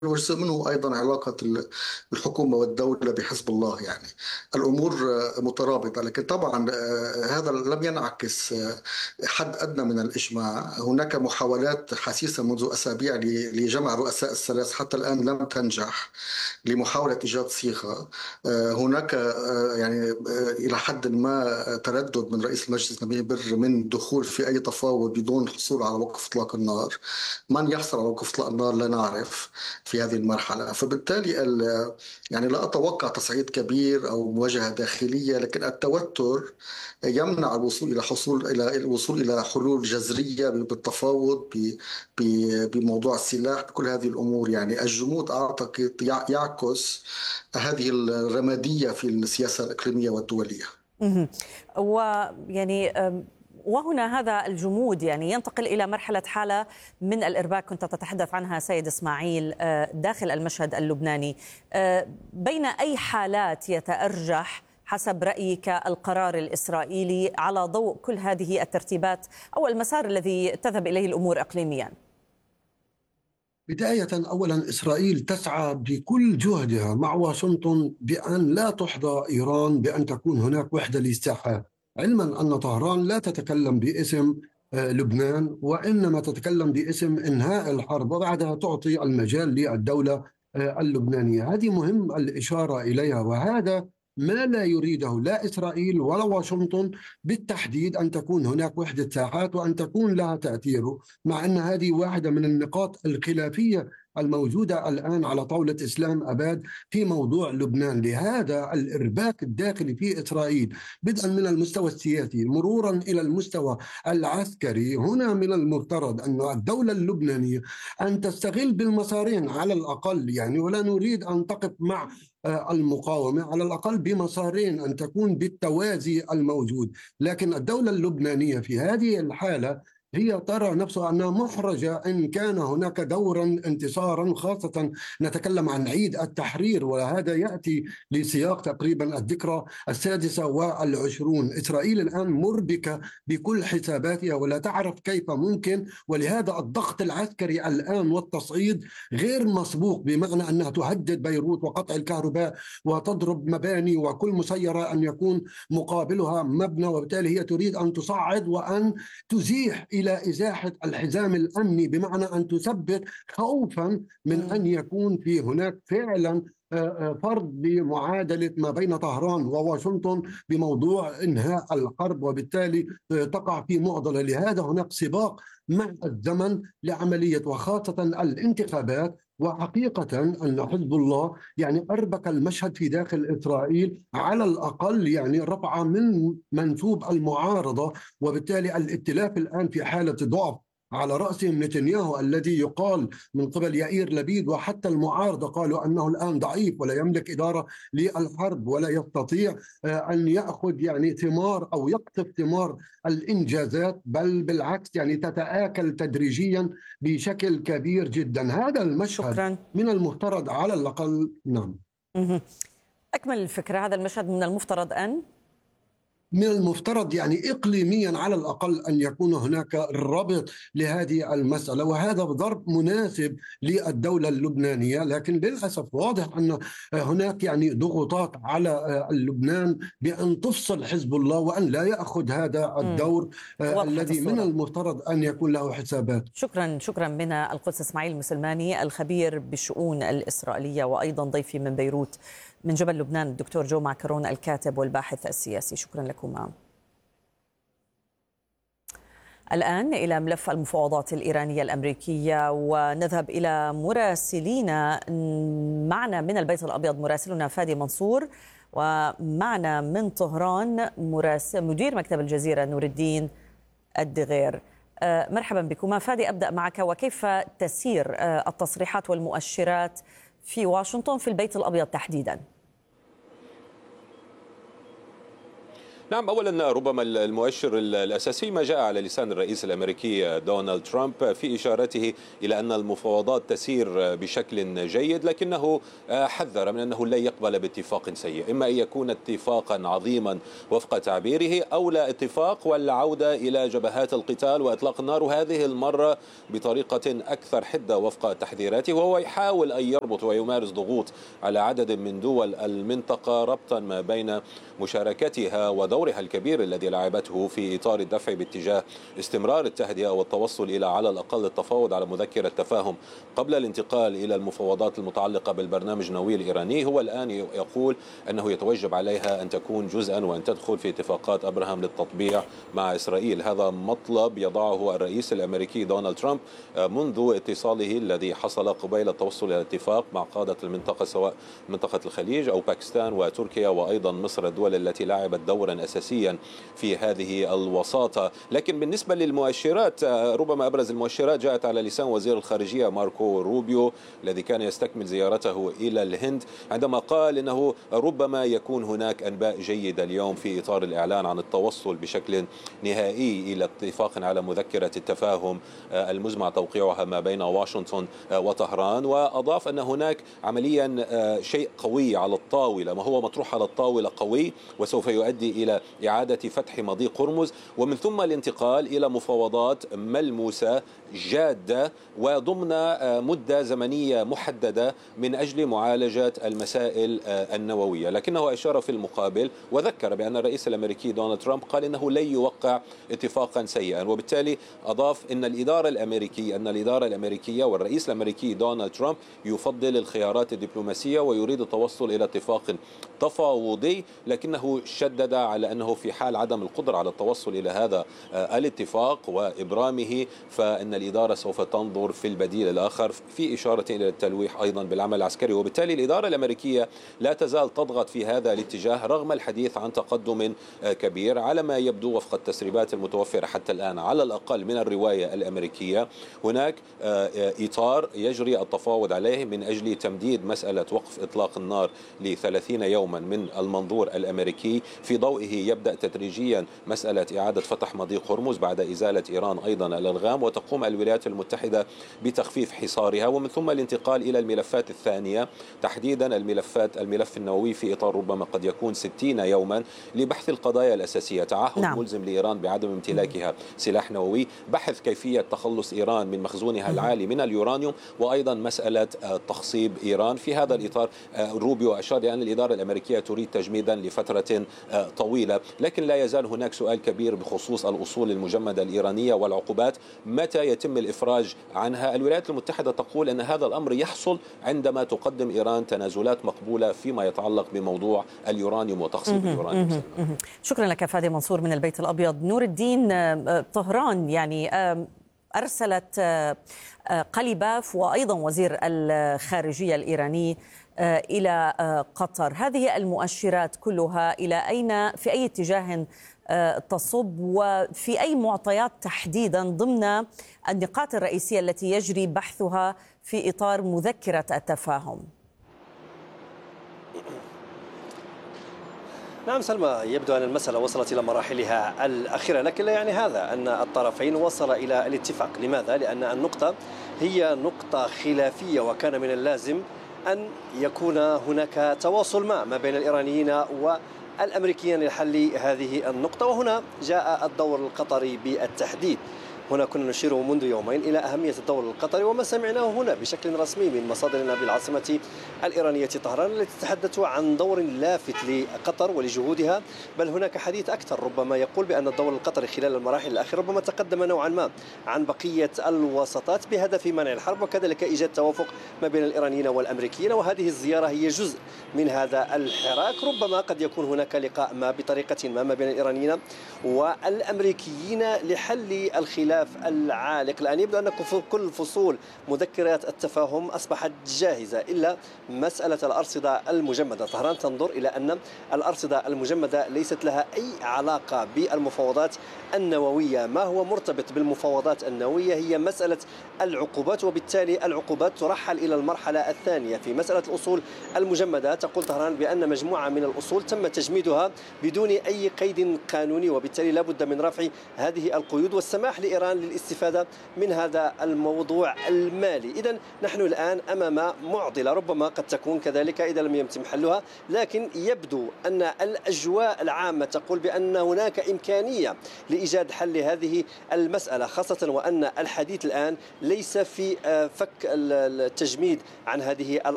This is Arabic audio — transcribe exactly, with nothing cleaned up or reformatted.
وجزء منه أيضا علاقة الحكومة والدولة بحزب الله. يعني الأمور مترابطة، لكن طبعا آه، هذا لم ينعكس آه، حد أدنى من الإجماع. هناك محاولات حثيثة منذ أسابيع ل- لجمع رؤساء الثلاث، حتى الآن لم تنجح، لمحاولة إيجاد صيغة. آه، هناك آه، يعني آه، إلى حد ما تردد من رئيس المجلس نبيه بر من دخول في أي تفاوض بدون الحصول على وقف إطلاق النار. من يحصل على وقف إطلاق النار لا نعرف في هذه المرحلة. فبالتالي ال- يعني لا أتوقع تصعيد كبير أو مواجهة داخلية، لكن التوتر يمنع الوصول إلى حصول إلى الوصول إلى حلول جذرية بالتفاوض ب- ب- بموضوع السلاح، بكل هذه الأمور. يعني الجمود أعتقد يع- يعكس هذه الرمادية في السياسة الإقليمية والدولية. مهم. ويعني أم، وهنا هذا الجمود يعني ينتقل إلى مرحلة حالة من الإرباك كنت تتحدث عنها سيد إسماعيل أه، داخل المشهد اللبناني. أه، بين أي حالات يتأرجح حسب رأيك القرار الإسرائيلي على ضوء كل هذه الترتيبات أو المسار الذي تذهب إليه الأمور إقليميا؟ بداية، أولا إسرائيل تسعى بكل جهدها مع واشنطن بأن لا تحظى إيران بأن تكون هناك وحدة لاستيحاء، علما أن طهران لا تتكلم باسم آه، لبنان، وإنما تتكلم باسم إنهاء الحرب وبعدها تعطي المجال للدولة آه، اللبنانية. هذه مهم الإشارة إليها، وهذا ما لا يريده لا إسرائيل ولا واشنطن بالتحديد، أن تكون هناك وحدة ساحات وأن تكون لها تأثير، مع أن هذه واحدة من النقاط الخلافية الموجودة الآن على طاولة إسلام أباد في موضوع لبنان. لهذا الإرباك الداخلي في إسرائيل بدءا من المستوى السياسي مرورا إلى المستوى العسكري، هنا من المفترض أن الدولة اللبنانية أن تستغل بالمسارين على الأقل، يعني ولا نريد أن تقف مع آه، المقاومة، على الأقل بمسارين، أن تكون بالتوازي الموجود. لكن الدولة اللبنانية في هذه الحالة هي ترى نفسها أنها محرجة إن كان هناك دورا انتصارا، خاصة نتكلم عن عيد التحرير، وهذا يأتي لسياق تقريبا الذكرى السادسة والعشرون. إسرائيل الآن مربكة بكل حساباتها ولا تعرف كيف ممكن، ولهذا الضغط العسكري الآن والتصعيد غير مسبوق، بمعنى أنها تهدد بيروت وقطع الكهرباء وتضرب مباني، وكل مسيرة أن يكون مقابلها مبنى، وبالتالي هي تريد أن تصعد وأن تزيح إلى إزاحة الحزام الأمني، بمعنى أن تثبت خوفا من أن يكون في هناك فعلا آه، آه، فرض لمعادلة ما بين طهران وواشنطن بموضوع إنهاء الحرب، وبالتالي آه، تقع في معضلة. لهذا هناك سباق مع الزمن لعملية وخاصة الانتخابات. وحقيقة أن حزب الله يعني أربك المشهد في داخل إسرائيل، على الأقل يعني رفع من منسوب المعارضة، وبالتالي الائتلاف الآن في حالة ضعف، على رأسهم نتنياهو الذي يقال من قبل يائير لبيد، وحتى المعارضة قالوا أنه الآن ضعيف ولا يملك إدارة للحرب ولا يستطيع آه، أن يأخذ يعني ثمار أو يقطف ثمار الإنجازات، بل بالعكس يعني تتآكل تدريجيا بشكل كبير جدا. هذا المشهد شكرا. من المفترض على الأقل نعم مهم. أكمل الفكرة، هذا المشهد من المفترض أن من المفترض يعني إقليميا على الأقل أن يكون هناك ربط لهذه المسألة، وهذا ضرب مناسب للدولة اللبنانية. لكن للأسف واضح أن هناك يعني ضغوطات على لبنان بأن تفصل حزب الله وأن لا يأخذ هذا مم. الدور وضحت الذي من الصورة. المفترض أن يكون له حسابات. شكرا شكرا من القدس إسماعيل المسلماني الخبير بالشؤون الإسرائيلية، وأيضا ضيفي من بيروت من جبل لبنان الدكتور جو معكرون الكاتب والباحث السياسي. شكرا لكم. الآن إلى ملف المفاوضات الإيرانية الأمريكية، ونذهب إلى مراسلينا. معنا من البيت الأبيض مراسلنا فادي منصور، ومعنا من طهران مراسل مدير مكتب الجزيرة نور الدين الدغير. مرحبا بكما. فادي، أبدأ معك، وكيف تسير التصريحات والمؤشرات في واشنطن في البيت الأبيض تحديدا؟ نعم، أولا ربما المؤشر الأساسي ما جاء على لسان الرئيس الأمريكي دونالد ترامب في إشارته إلى أن المفاوضات تسير بشكل جيد، لكنه حذر من أنه لا يقبل باتفاق سيء، إما أن يكون اتفاقا عظيما وفق تعبيره أو لا اتفاق والعودة إلى جبهات القتال وإطلاق النار، وهذه المرة بطريقة أكثر حدة وفق تحذيراته. وهو يحاول أن يربط ويمارس ضغوط على عدد من دول المنطقة ربطا ما بين مشاركتها ودورها الكبير الذي لعبته في إطار الدفع باتجاه استمرار التهدئة والتوصل إلى على الأقل التفاوض على مذكرة تفاهم قبل الانتقال إلى المفاوضات المتعلقة بالبرنامج النووي الإيراني. هو الآن يقول أنه يتوجب عليها أن تكون جزءا وأن تدخل في اتفاقات أبراهام للتطبيع مع إسرائيل. هذا مطلب يضعه الرئيس الأمريكي دونالد ترامب منذ اتصاله الذي حصل قبيل التوصل إلى اتفاق مع قادة المنطقة سواء منطقة الخليج أو باكستان وتركيا وأيضا مصر، الدول التي لعبت دورا أساسيا في هذه الوساطة. لكن بالنسبة للمؤشرات، ربما أبرز المؤشرات جاءت على لسان وزير الخارجية ماركو روبيو الذي كان يستكمل زيارته إلى الهند، عندما قال إنه ربما يكون هناك أنباء جيدة اليوم في إطار الإعلان عن التوصل بشكل نهائي إلى اتفاق على مذكرة التفاهم المزمع توقيعها ما بين واشنطن وطهران. وأضاف أن هناك عمليا شيء قوي على الطاولة، ما هو مطروح على الطاولة قوي وسوف يؤدي إلى إعادة فتح مضيق هرمز ومن ثم الانتقال إلى مفاوضات ملموسة جادة وضمن مدة زمنية محددة من أجل معالجة المسائل النووية. لكنه أشار في المقابل وذكر بأن الرئيس الأمريكي دونالد ترامب قال إنه لن يوقع اتفاقا سيئا، وبالتالي أضاف أن الإدارة الأمريكية أن الإدارة الأمريكية والرئيس الأمريكي دونالد ترامب يفضل الخيارات الدبلوماسية ويريد التوصل إلى اتفاق تفاوضي، لكنه شدد على أنه في حال عدم القدرة على التوصل إلى هذا الاتفاق وإبرامه فإن الإدارة سوف تنظر في البديل الآخر، في إشارة إلى التلويح أيضا بالعمل العسكري. وبالتالي الإدارة الأمريكية لا تزال تضغط في هذا الاتجاه رغم الحديث عن تقدم كبير على ما يبدو وفق التسريبات المتوفرة حتى الآن على الأقل من الرواية الأمريكية. هناك إطار يجري التفاوض عليه من أجل تمديد مسألة وقف إطلاق النار لثلاثين يوما من المنظور الأمريكي، في ضوئه يبدأ تدريجيا مسألة إعادة فتح مضيق هرمز بعد إزالة إيران أيضا الألغام، وتقوم الولايات المتحدة بتخفيف حصارها ومن ثم الانتقال إلى الملفات الثانية، تحديدا الملفات الملف النووي في إطار ربما قد يكون ستين يوما لبحث القضايا الأساسية، تعهد نعم. ملزم لإيران بعدم امتلاكها سلاح نووي، بحث كيفية تخلص إيران من مخزونها العالي من اليورانيوم، وأيضا مسألة تخصيب إيران. في هذا الإطار روبيو أشار أن الإدارة الأمريكية تريد تجميدا لفترة طويلة، لكن لا يزال هناك سؤال كبير بخصوص الأصول المجمدة الإيرانية والعقوبات متى يتم الإفراج عنها. الولايات المتحدة تقول أن هذا الأمر يحصل عندما تقدم إيران تنازلات مقبولة فيما يتعلق بموضوع اليورانيوم وتخصيب اليورانيوم. شكرا لك فادي منصور من البيت الأبيض. نور الدين، طهران يعني أرسلت قليباف وأيضا وزير الخارجية الإيراني إلى قطر، هذه المؤشرات كلها إلى أين في أي اتجاه تصب وفي أي معطيات تحديدا ضمن النقاط الرئيسية التي يجري بحثها في إطار مذكرة التفاهم؟ نعم سلمى، يبدو أن المسألة وصلت إلى مراحلها الأخيرة، لكن لا يعني هذا أن الطرفين وصل إلى الاتفاق. لماذا؟ لأن النقطة هي نقطة خلافية، وكان من اللازم أن يكون هناك تواصل ما ما بين الإيرانيين والأمريكيين لحل هذه النقطة، وهنا جاء الدور القطري بالتحديد. هنا كنا نشير منذ يومين إلى أهمية الدور القطري، وما سمعناه هنا بشكل رسمي من مصادرنا بالعاصمة الإيرانية طهران التي تتحدث عن دور لافت لقطر ولجهودها، بل هناك حديث أكثر ربما يقول بأن الدور القطري خلال المراحل الأخيرة ربما تقدم نوعا ما عن بقية الوساطات بهدف منع الحرب وكذلك إيجاد توافق ما بين الإيرانيين والأمريكيين، وهذه الزيارة هي جزء من هذا الحراك. ربما قد يكون هناك لقاء ما بطريقة ما ما بين الإيرانيين والأمريكيين لحل الخلاف الخلاف العالق. الآن يبدو أن كل فصول مذكرات التفاهم أصبحت جاهزة إلا مسألة الأرصدة المجمدة. طهران تنظر إلى أن الأرصدة المجمدة ليست لها أي علاقة بالمفاوضات النووية. ما هو مرتبط بالمفاوضات النووية هي مسألة العقوبات، وبالتالي العقوبات ترحل إلى المرحلة الثانية. في مسألة الأصول المجمدة تقول طهران بأن مجموعة من الأصول تم تجميدها بدون أي قيد قانوني، وبالتالي لا بد من رفع هذه القيود والسماح لإيران للاستفادة من هذا الموضوع المالي. إذن نحن الآن أمام معضلة ربما قد تكون كذلك إذا لم يتم حلها، لكن يبدو أن الأجواء العامة تقول بأن هناك إمكانية لإيجاد حل لهذه المسألة، خاصة وأن الحديث الآن ليس في فك التجميد عن هذه